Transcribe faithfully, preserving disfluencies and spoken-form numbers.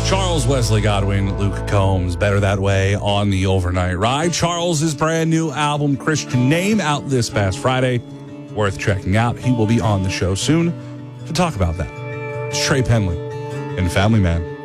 Charles Wesley Godwin, Luke Combs, Better That Way on the Overnight Ride. Charles's brand new album, Christian Name, out this past Friday. Worth checking out. He will be on the show soon to talk about that. It's Trey Penley and Family Man.